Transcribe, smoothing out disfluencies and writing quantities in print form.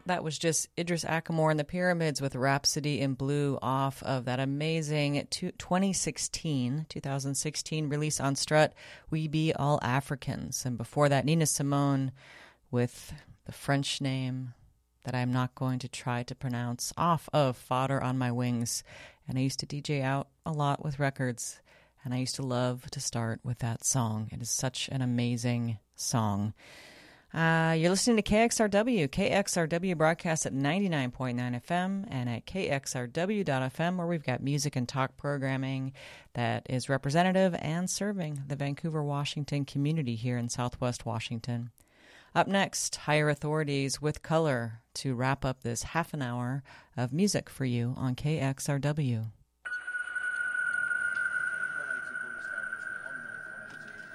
That was just Idris Ackamore and the Pyramids with Rhapsody in Blue off of that amazing 2016 release on Strut, We Be All Africans. And before that, Nina Simone with the French name that I'm not going to try to pronounce off of Fodder on My Wings. And I used to DJ out a lot with records, and I used to love to start with that song. It is such an amazing song. You're listening to KXRW. KXRW broadcasts at 99.9 FM and at KXRW.FM, where we've got music and talk programming that is representative and serving the Vancouver, Washington community here in Southwest Washington. Up next, Higher Authorities with Color to wrap up this half an hour of music for you on KXRW.